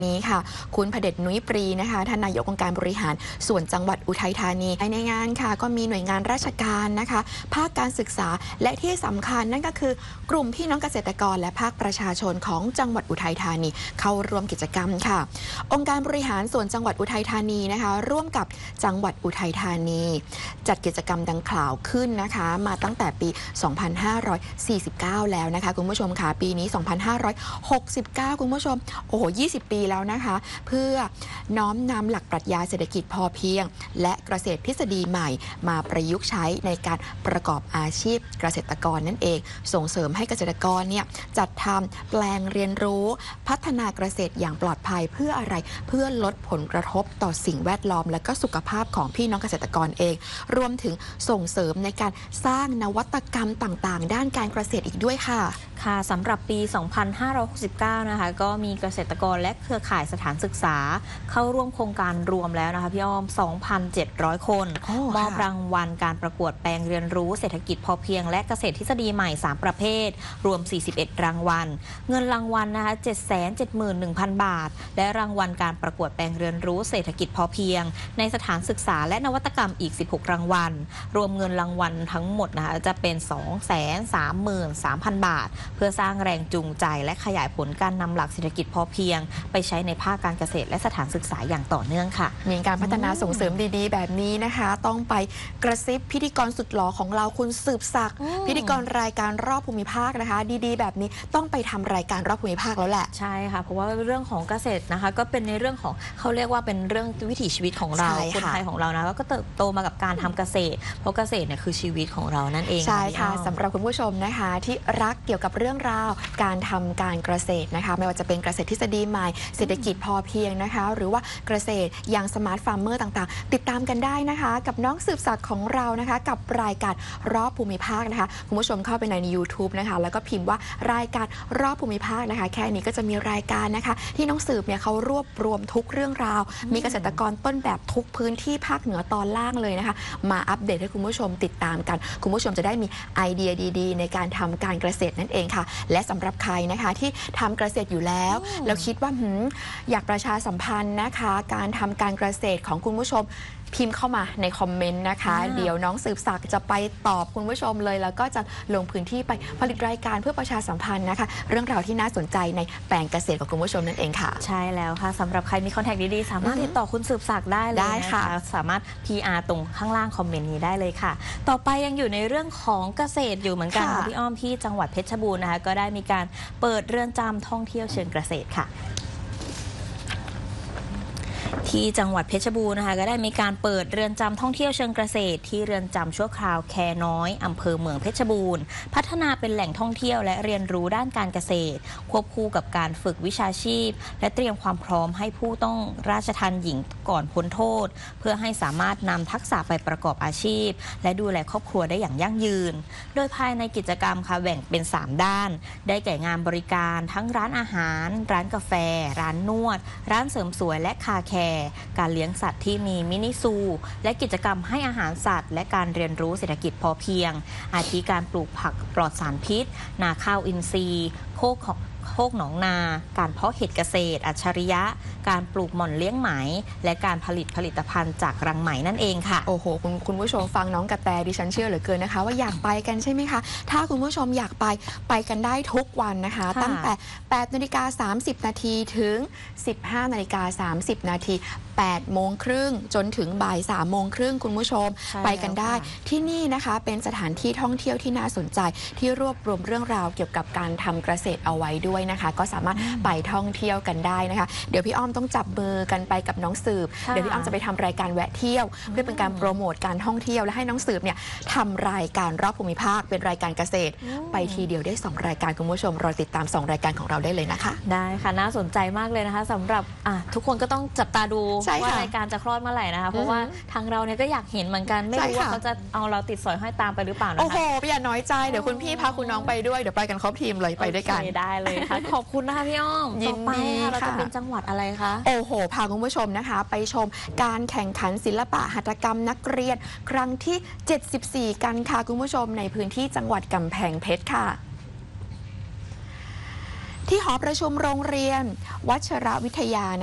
นี้ค่ะคุณพเด็จนุ้ยปรีนะคะท่านนายกองค์การบริหารส่วนจังหวัดอุทัยธานีในงานค่ะก็มีหน่วยงานราชการนะคะภาคการศึกษาและที่สำคัญนั่นก็คือกลุ่มพี่น้องเกษตรกรและภาคประชาชนของจังหวัดอุทัยธานีเข้าร่วมกิจกรรมค่ะองค์การบริหารส่วนจังหวัดอุทัยธานีนะคะร่วมกับจังหวัดอุทัยธานีจัดกิจกรรมดังกล่าวขึ้นนะคะมาตั้งแต่ปี 2549 แล้วนะคะคุณผู้ชมค่ะปีนี้ 2569 คุณผู้ชมโอ้โห20 ปีแล้วนะคะเพื่อน้อมนำหลักปรัชญาเศรษฐกิจพอเพียงและเกษตรทฤษฎีใหม่มาประยุกต์ใช้ในการประกอบอาชีพเกษตรกรนั่นเองส่งเสริมให้เกษตรกรเนี่ยจัดทำแปลงเรียนรู้พัฒนาเกษตรอย่างปลอดภัยเพื่ออะไรเพื่อลดผลกระทบต่อสิ่งแวดล้อมและก็สุขภาพของพี่น้องเกษตรกรเองรวมถึงส่งเสริมในการสร้างนวัตกรรมต่างๆด้านการเกษตรอีกด้วยค่ะค่ะสำหรับปี 2569 นะคะก็มีเกษตรกรและเครือข่ายสถานศึกษาเข้าร่วมโครงการรวมแล้วนะคะพี่อ้อม 2,700 คนมอบรางวัลการประกวดแปลงเรียนรู้เศรษฐกิจพอเพียงและเกษตรทฤษฎีใหม่ 3 ประเภทรวม 41 รางวัลเงินรางวัลนะคะ 771,000 บาทและรางวัลการประกวดแปลงเรียนรู้เศรษฐกิจพอเพียงในสถานศึกษาและนวัตกรรมอีก 16 รางวัลรวมเงินรางวัลทั้งหมดนะคะจะเป็น 233,000 บาทเพื่อสร้างแรงจูงใจและขยายผลการนำหลักเศรษฐกิจพอเพียงไปใช้ในภาคการเกษตรและสถานศึกษาอย่างต่อเนื่องค่ะมีการพัฒนาส่งเสริมดีๆแบบนี้นะคะต้องไปกระซิบพิธีกรสุดหล่อของเราคุณสืบศักดิ์พิธีกรรายการรอบภูมิภาคนะคะดีๆแบบนี้ต้องไปทำรายการรอบภูมิภาคแล้วแหละใช่ค่ะเพราะว่าเรื่องของเกษตรนะคะก็เป็นในเรื่องของเขาเรียกว่าเป็นเรื่องวิถีชีวิตของเราคนไทยของเรานะก็เติบโตมากับการทำเกษตรเพราะเกษตรเนี่ยคือชีวิตของเรานั่นเองใช่ค่ะสำหรับคุณผู้ชมนะคะที่รักเกี่ยวกับเรื่องราวการทำการเกษตรนะคะไม่ว่าจะเป็นเกษตรทฤษฎีใหม่เศรษฐกิจพอเพียงนะคะหรือว่าเกษตรอย่างสมาร์ทฟาร์มเมอร์ต่างๆติดตามกันได้นะคะกับน้องสืบศักดิ์ของเรานะคะกับรายการรอบภูมิภาคนะคะคุณผู้ชมเข้าไปใน YouTube นะคะแล้วก็พิมพ์ว่ารายการรอบภูมิภาคนะคะแค่นี้ก็จะมีรายการนะคะที่น้องสืบเนี่ยเขารวบรวมทุกเรื่องราวมีเกษตรกรต้นแบบทุกพื้นที่ภาคเหนือตอนล่างเลยนะคะมาอัปเดตให้คุณผู้ชมติดตามกันคุณผู้ชมจะได้มีไอเดียดีๆในการทำการเกษตรนั่นเองค่ะและสำหรับใครนะคะที่ทำเกษตรอยู่แล้วคิดว่าอยากประชาสัมพันธ์นะคะการทำการเกษตรของคุณผู้ชมพิมพ์เข้ามาในคอมเมนต์นะคะเดี๋ยวน้องสืบศักดิ์จะไปตอบคุณผู้ชมเลยแล้วก็จะลงพื้นที่ไปผลิตรายการเพื่อประชาสัมพันธ์นะคะเรื่องราวที่น่าสนใจในแปลงเกษตรของคุณผู้ชมนั่นเองค่ะใช่แล้วค่ะสำหรับใครมีคอนแทคดีๆสามารถติดต่อคุณสืบศักดิ์ได้เลยนะคะสามารถ PR ตรงข้างล่างคอมเมนต์นี้ได้เลยค่ะต่อไปยังอยู่ในเรื่องของเกษตรอยู่เหมือนกันค่ะพี่อ้อมที่จังหวัดเพชรบูรณ์นะคะก็ได้มีการเปิดเรือนจำท่องเที่ยวเชิงเกษตรค่ะที่จังหวัดเพชรบูรณ์นะคะก็ได้มีการเปิดเรือนจำท่องเที่ยวเชิงเกษตรที่เรือนจำชั่วคราวแคน้อยอำเภอเมืองเพชรบูรณ์พัฒนาเป็นแหล่งท่องเที่ยวและเรียนรู้ด้านการเกษตรควบคู่กับการฝึกวิชาชีพและเตรียมความพร้อมให้ผู้ต้องราชทัณฑ์หญิงก่อนพ้นโทษเพื่อให้สามารถนำทักษะไปประกอบอาชีพและดูแลครอบครัวได้อย่างยั่งยืนโดยภายในกิจกรรมค่ะแบ่งเป็น3ด้านได้แก่งานบริการทั้งร้านอาหารร้านกาแฟร้านนวดร้านเสริมสวยและคาแคร์การเลี้ยงสัตว์ที่มีมินิซูและกิจกรรมให้อาหารสัตว์และการเรียนรู้เศรษฐกิจพอเพียงอาทิการปลูกผักปลอดสารพิษนาข้าวอินทรีย์โคกหนองนาการเพาะเห็ดเกษตรอัจฉริยะการปลูกหม่อนเลี้ยงไหมและการผลิตภัณฑ์จากรังไหมนั่นเองค่ะโอ้โหคุณผู้ชมฟังน้องกระแตดิฉันเชื่อเหลือเกินนะคะว่าอยากไปกันใช่ไหมคะถ้าคุณผู้ชมอยากไปกันได้ทุกวันนะคะตั้งแต่ 8:30 นาทีถึง 15:30 นาที8 โมงครึ่งจนถึงบ่าย 3 โมงครึ่งคุณผู้ชมไปกันได้ที่นี่นะคะเป็นสถานที่ท่องเที่ยวที่น่าสนใจที่รวบรวมเรื่องราวเกี่ยวกับการทำเกษตรเอาไว้ด้วยนะคะก็สามารถไปท่องเที่ยวกันได้นะคะเดี๋ยวพี่อ้อมต้องจับมือกันไปกับน้องสืบเดี๋ยวพี่อ้อมจะไปทำรายการแวะเที่ยวเพื่อเป็นการโปรโมทการท่องเที่ยวและให้น้องสืบเนี่ยทำรายการรอบภูมิภาคเป็นรายการเกษตรไปทีเดียวได้2รายการคุณผู้ชมรอติดตาม2รายการของเราได้เลยนะคะได้ค่ะน่าสนใจมากเลยนะคะสำหรับทุกคนก็ต้องจับตาดูว่ารายการจะคลอดเมื่อไหร่นะคะเพราะว่าทางเราเนี่ยก็อยากเห็นเหมือนกันไม่รู้ว่าเขาจะเอาเราติดสอยห้อยตามไปหรือเปล่านะคะโอ้โหอย่าน้อยใจเดี๋ยวคุณพี่พาคุณน้องไปด้วยเดี๋ยวไปกันครบทีมเลยไปด้วยกันได้เลยค่ะขอบคุณนะคะพี่อ้อมยินดีค่ะเราจะเป็นจังหวัดอะไรคะโอ้โหพาคุณผู้ชมนะคะไปชมการแข่งขันศิลปะหัตถกรรมนักเรียนครั้งที่ 74 กันค่ะคุณผู้ชมในพื้นที่จังหวัดกำแพงเพชรค่ะที่หอประชุมโรงเรียนวัชรวิทยา